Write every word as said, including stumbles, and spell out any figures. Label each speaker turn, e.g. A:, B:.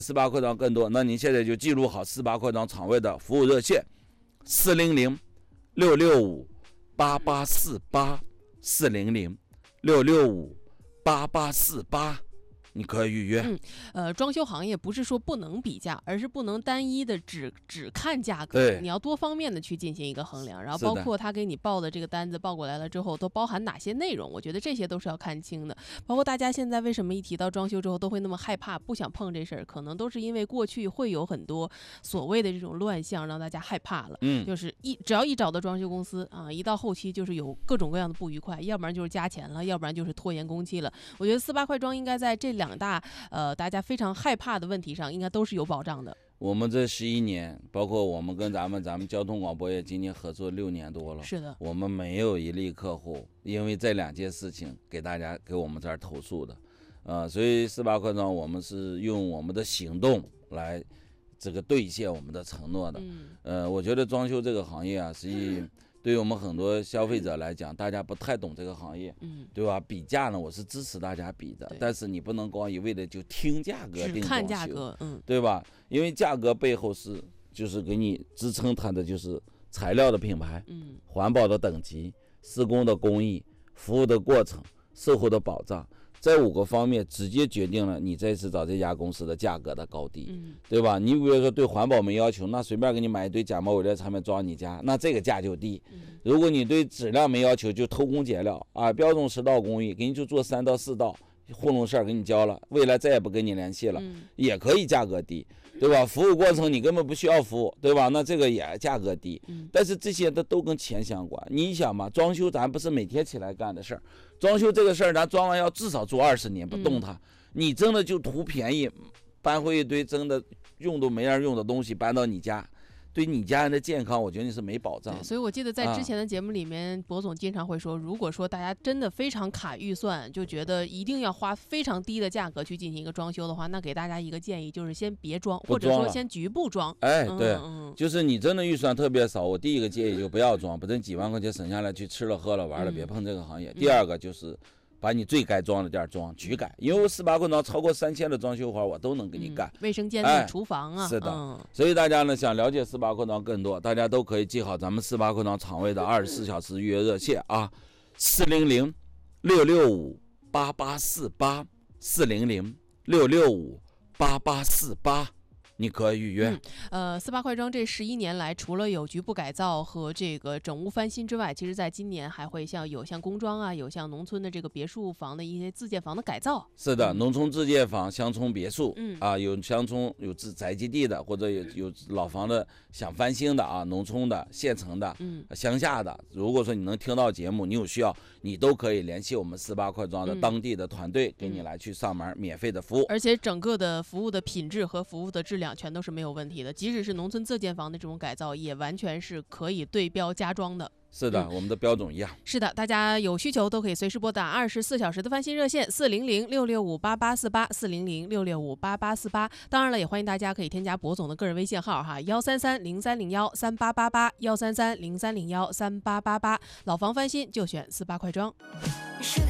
A: 四八扩张更多，那您现在就记录好四八扩张场位的服务热线：四零零六六五八八四八，四零零六六五八八四八。你可以预约。
B: 嗯，呃，装修行业不是说不能比价，而是不能单一的只只看价格，你要多方面的去进行一个衡量，然后包括他给你报的这个单子报过来了之后，都包含哪些内容，我觉得这些都是要看清的。包括大家现在为什么一提到装修之后都会那么害怕，不想碰这事儿，可能都是因为过去会有很多所谓的这种乱象，让大家害怕了。
A: 嗯，
B: 就是一只要一找到装修公司啊，一到后期就是有各种各样的不愉快，要不然就是加钱了，要不然就是拖延工期了。我觉得四八快装应该在这两大呃大家非常害怕的问题上，应该都是有保障的。
A: 我们这十一年，包括我们跟咱们咱们交通广播业今年合作六年多了，
B: 是的，
A: 我们没有一例客户因为这两件事情给大家给我们这儿投诉的，呃，所以四八快装我们是用我们的行动来这个兑现我们的承诺的。
B: 嗯、
A: 呃，我觉得装修这个行业啊，实际对于我们很多消费者来讲，大家不太懂这个行业，
B: 嗯，
A: 对吧？比价呢，我是支持大家比的，但是你不能光一味的就听价格定装修，
B: 只看价格，嗯，
A: 对吧？因为价格背后是就是给你支撑它的就是材料的品牌，
B: 嗯，
A: 环保的等级、施工的工艺、服务的过程、售后的保障。这五个方面直接决定了你这次找这家公司的价格的高低，
B: 嗯，
A: 对吧？你比如说对环保没要求，那随便给你买一堆假冒伪劣产品装你家，那这个价就低。
B: 嗯，
A: 如果你对质量没要求，就偷工减料啊，标准十道工艺给你就做三到四道，糊弄事儿给你交了，未来再也不跟你联系了，
B: 嗯，
A: 也可以价格低，对吧？服务过程你根本不需要服务，对吧？那这个也价格低，
B: 嗯，
A: 但是这些的都跟钱相关。你想嘛，装修咱不是每天起来干的事儿，装修这个事儿咱装完要至少做二十年不动它，嗯，你真的就图便宜，搬回一堆真的用都没人用的东西搬到你家，对你家人的健康，我觉得你是没保障。
B: 所以我记得在之前的节目里面，啊，博总经常会说，如果说大家真的非常卡预算，就觉得一定要花非常低的价格去进行一个装修的话，那给大家一个建议，就是先别装，或者说先局部装。
A: 哎，对，
B: 嗯，
A: 就是你真的预算特别少，我第一个建议就不要装，不然几万块钱省下来去吃了喝了玩了，嗯，别碰这个行业。第二个就是把你最该装的店装局改，因为我四八快装超过三千的装修活我都能给你干，
B: 嗯，卫生间、哎、厨房啊，
A: 是的，
B: 嗯，
A: 所以大家呢想了解四八快装更多，大家都可以记好咱们四八快装场位的二十四小时预约热线啊，四零零六六五八八四八，四零零六六五八八四八。你可以预约。
B: 嗯、呃，四八快装这十一年来，除了有局部改造和这个整屋翻新之外，其实在今年还会像有像工装啊，有像农村的这个别墅房的一些自建房的改造。
A: 是的，嗯、农村自建房、乡村别墅，
B: 嗯
A: 啊，有乡村有自宅基地的，或者有有老房的想翻新的啊，农村的、县城的、
B: 嗯、
A: 乡下的。如果说你能听到节目，你有需要，你都可以联系我们四八快装的当地的团队，嗯、给你来去上门免费的服务。
B: 而且整个的服务的品质和服务的质量全都是没有问题的，即使是农村自建房的这种改造，也完全是可以对标家装的。
A: 是的、嗯，我们的标准一样。
B: 是的，大家有需求都可以随时拨打二十四小时的翻新热线四零零六六五八八四八四零零六六五八八四八。当然了，也欢迎大家可以添加博总的个人微信号哈，幺三三零三零幺三八八八幺三三零三零幺三八八八。老房翻新就选四八快装。